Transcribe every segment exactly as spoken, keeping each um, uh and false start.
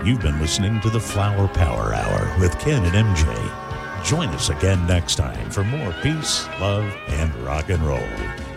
You've been listening to the Flower Power Hour with Ken and M J. Join us again next time for more peace, love, and rock and roll.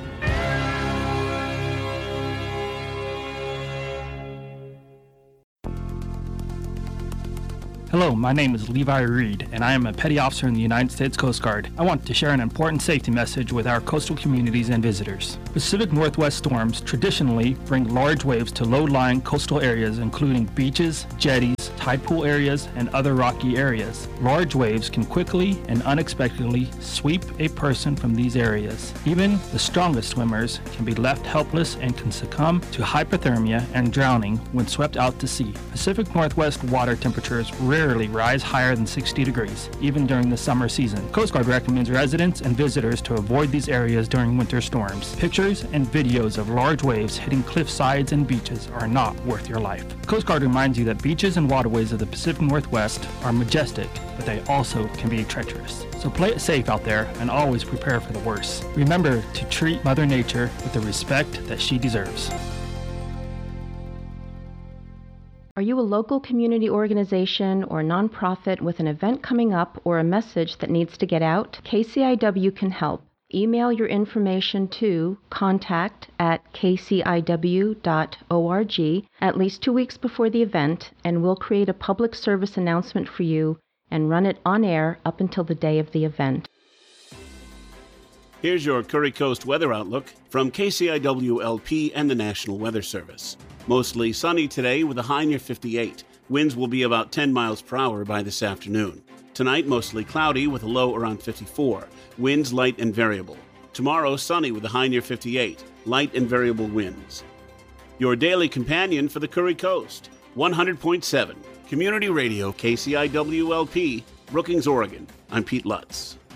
Hello, my name is Levi Reed, and I am a petty officer in the United States Coast Guard. I want to share an important safety message with our coastal communities and visitors. Pacific Northwest storms traditionally bring large waves to low-lying coastal areas, including beaches, jetties, tide pool areas, and other rocky areas. Large waves can quickly and unexpectedly sweep a person from these areas. Even the strongest swimmers can be left helpless and can succumb to hypothermia and drowning when swept out to sea. Pacific Northwest water temperatures rarely rise higher than sixty degrees, even during the summer season. Coast Guard recommends residents and visitors to avoid these areas during winter storms. Pictures and videos of large waves hitting cliff sides and beaches are not worth your life. Coast Guard reminds you that beaches and waterways of the Pacific Northwest are majestic, but they also can be treacherous. So play it safe out there and always prepare for the worst. Remember to treat Mother Nature with the respect that she deserves. Are you a local community organization or nonprofit with an event coming up or a message that needs to get out? K C I W can help. Email your information to contact at k c i w dot org at least two weeks before the event, and we'll create a public service announcement for you and run it on air up until the day of the event. Here's your Curry Coast weather outlook from K C I W L P and the National Weather Service. Mostly sunny today with a high near fifty-eight. Winds will be about ten miles per hour by this afternoon. Tonight, mostly cloudy with a low around fifty-four. Winds light and variable. Tomorrow, sunny with a high near fifty-eight. Light and variable winds. Your daily companion for the Curry Coast. one hundred point seven. Community Radio, K C I W L P, Brookings, Oregon. I'm Pete Lutz.